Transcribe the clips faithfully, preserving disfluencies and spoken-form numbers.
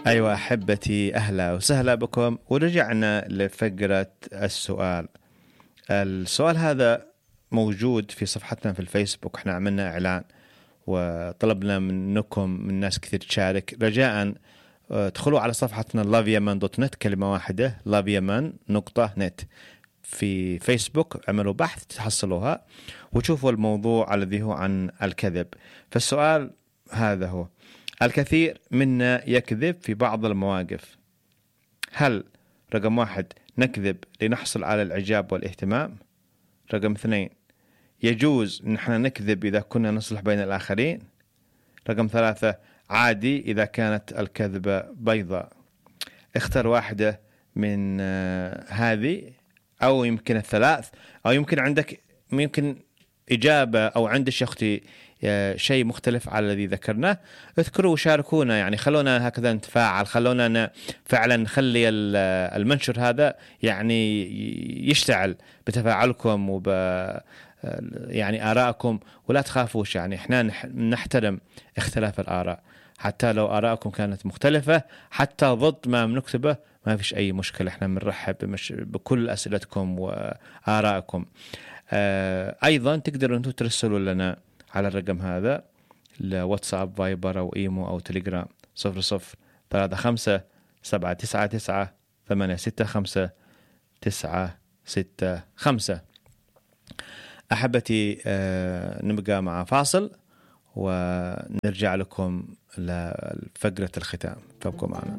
أيوة أحبتي، أهلا وسهلا بكم، ورجعنا لفقرة السؤال. السؤال هذا موجود في صفحتنا في الفيسبوك، احنا عملنا إعلان وطلبنا منكم من ناس كثير تشارك. رجاء ادخلوا على صفحتنا love yemen دوت net، كلمة واحدة love yemen نقطة نت في فيسبوك، عملوا بحث تحصلوها وتشوفوا الموضوع الذي هو عن الكذب. فالسؤال هذا هو: الكثير منا يكذب في بعض المواقف. هل رقم واحد نكذب لنحصل على الإعجاب والاهتمام؟ رقم اثنين يجوز نحن نكذب إذا كنا نصلح بين الآخرين؟ رقم ثلاثة عادي إذا كانت الكذبة بيضاء. اختر واحدة من هذه، أو يمكن الثلاث، أو يمكن عندك يمكن إجابة، أو عندك أختي شيء مختلف على الذي ذكرناه. اذكروا وشاركونا، يعني خلونا هكذا نتفاعل، خلونا فعلا نخلي المنشر هذا يعني يشتعل بتفاعلكم وب يعني آرائكم، ولا تخافوش، يعني احنا نحترم اختلاف الآراء، حتى لو آراءكم كانت مختلفة، حتى ضد ما بنكتبه ما فيش أي مشكلة، احنا بنرحب بكل أسئلتكم وآرائكم. آه أيضا تقدروا أنتم ترسلوا لنا على الرقم هذا لواتساب، فايبر أو إيمو أو تليجرام صفر صفر ثلاثة خمسة سبعة تسعة تسعة ثمانية ستة خمسة تسعة ستة خمسة. أحبتي، آه نبقى مع فاصل ونرجع لكم لفقرة الختام، فابقوا معنا.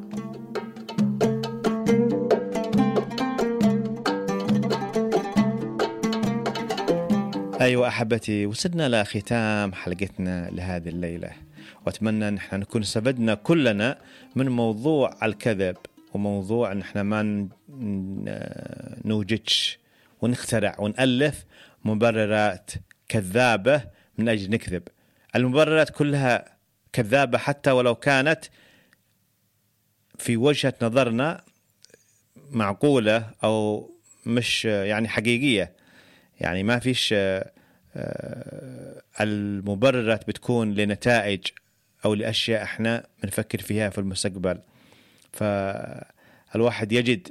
أيوة أحبتي، وصلنا لختام حلقتنا لهذه الليلة، وأتمنى أن احنا نكون استفدنا كلنا من موضوع الكذب، وموضوع أن احنا ما نوجدش ونخترع ونألف مبررات كذابة من أجل نكذب. المبررات كلها كذابة، حتى ولو كانت في وجهة نظرنا معقولة أو مش يعني حقيقية. يعني ما فيش المبررات بتكون لنتائج أو لأشياء احنا بنفكر فيها في المستقبل. فالواحد يجد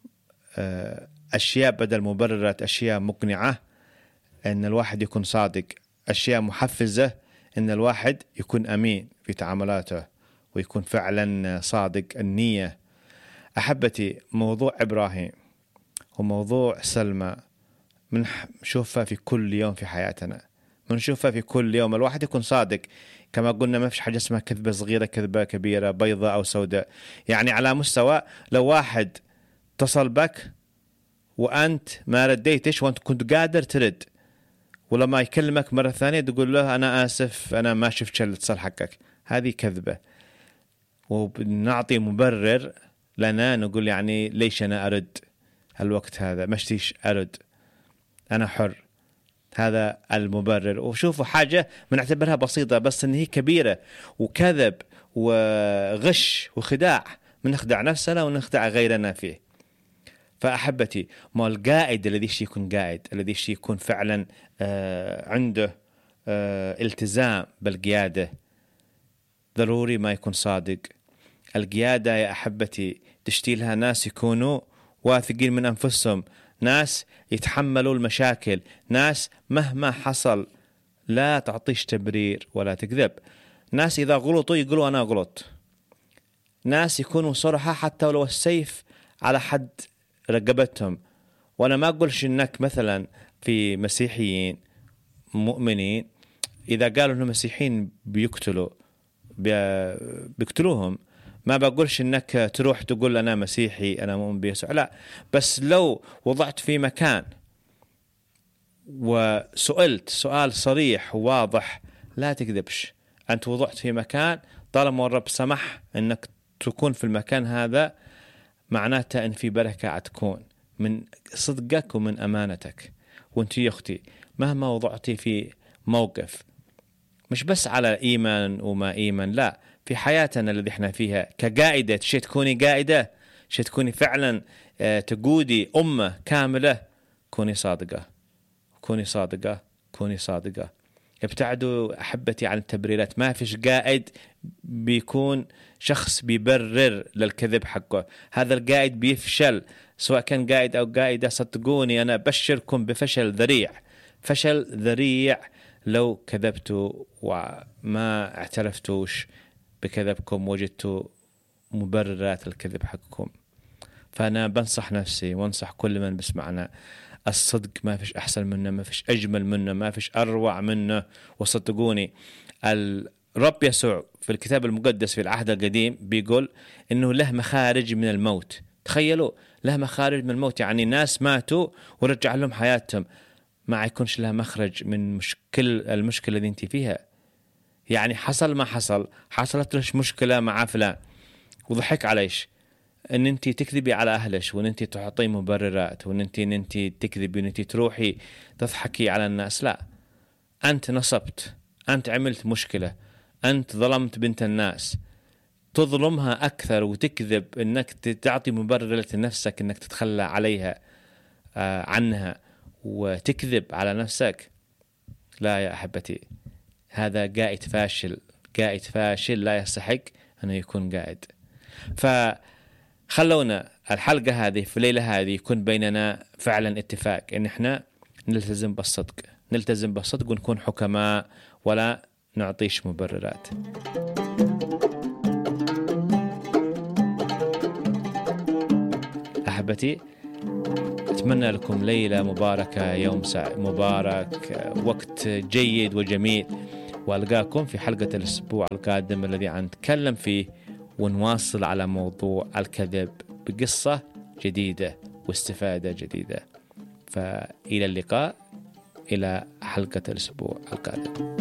أشياء بدل مبررات، أشياء مقنعة أن الواحد يكون صادق، أشياء محفزة أن الواحد يكون أمين في تعاملاته ويكون فعلا صادق النية. أحبتي، موضوع إبراهيم وموضوع سلمى بنشوفها في كل يوم في حياتنا، بنشوفها في كل يوم. الواحد يكون صادق، كما قلنا ما فيش حاجة اسمها كذبة صغيرة كذبة كبيرة، بيضاء أو سوداء. يعني على مستوى لو واحد اتصل بك وأنت ما رديتش وأنت كنت قادر ترد، ولما يكلمك مرة ثانية تقول له أنا آسف أنا ما شفت الاتصال حقك، هذه كذبة. وبنعطي مبرر لنا، نقول يعني ليش أنا أرد الوقت هذا، مشتيش أرد، أنا حر. هذا المبرر. وشوفوا حاجة بنعتبرها بسيطة بس إن هي كبيرة، وكذب وغش وخداع، بنخدع نفسنا ونخدع غيرنا فيه. فأحبتي، ما القائد الذي يكون قائد، الذي يكون فعلا آه عنده آه التزام بالقيادة، ضروري ما يكون صادق. القيادة يا أحبتي تشتيلها ناس يكونوا واثقين من أنفسهم، ناس يتحملوا المشاكل، ناس مهما حصل لا تعطيش تبرير ولا تكذب، ناس إذا غلطوا يقولوا أنا غلط، ناس يكونوا صراحة حتى ولو السيف على حد رقبتهم. وأنا ما أقولش إنك مثلا في مسيحيين مؤمنين إذا قالوا إنهم مسيحيين بيقتلوا بيقتلوهم، ما بقولش إنك تروح تقول أنا مسيحي أنا مؤمن بيسوع، لا. بس لو وضعت في مكان وسئلت سؤال صريح وواضح، لا تكذبش. أنت وضعت في مكان، طالما الرب سمح إنك تكون في المكان هذا، معناته إن في بركة تكون من صدقك ومن أمانتك. وانت يا أختي مهما وضعتي في موقف، مش بس على إيمان وما إيمان، لا، في حياتنا الذي احنا فيها كقائدة، شيء تكوني قائدة، شيء تكوني فعلا اه تقودي أمة كاملة، كوني صادقة، كوني صادقة، كوني صادقة. ابتعدوا أحبتي عن التبريرات. ما فيش قائد بيكون شخص بيبرر للكذب حقه، هذا القائد بيفشل، سواء كان قائد أو قائدة. صدقوني أنا أبشركم بفشل ذريع، فشل ذريع لو كذبتوا وما اعترفتوش بكذبكم، وجدتوا مبررات الكذب حقكم. فأنا بنصح نفسي وانصح كل من بسمعنا، الصدق ما فيش أحسن منه، ما فيش أجمل منه، ما فيش أروع منه. وصدقوني الرب يسوع في الكتاب المقدس في العهد القديم بيقول إنه له مخارج من الموت. تخيلوا، له مخارج من الموت، يعني ناس ماتوا ورجع لهم حياتهم، ما يكونش لها مخرج من مشكل المشكلة اللي انت فيها. يعني حصل ما حصل، حصلت لش مشكلة مع فلان وضحك عليش، ان انت تكذبي على اهلش، وان انت تعطي مبررات، وان انت ان انت تكذبي، وان انت تروحي تضحكي على الناس. لا، انت نصبت، انت عملت مشكلة، انت ظلمت بنت الناس. تظلمها اكثر وتكذب انك تعطي مبرر لنفسك انك تتخلى عليها آه عنها وتكذب على نفسك. لا يا احبتي، هذا قائد فاشل، قائد فاشل لا يستحق انه يكون قائد. فخلونا الحلقة هذه في الليلة هذه يكون بيننا فعلا اتفاق ان احنا نلتزم بالصدق، نلتزم بالصدق ونكون حكماء ولا نعطيش مبررات. أحبتي، أتمنى لكم ليلة مباركة، يوم سعيد مبارك، وقت جيد وجميل، وألقاكم في حلقة الأسبوع القادم الذي نتكلم فيه ونواصل على موضوع الكذب بقصة جديدة واستفادة جديدة. فإلى اللقاء، إلى حلقة الأسبوع القادم.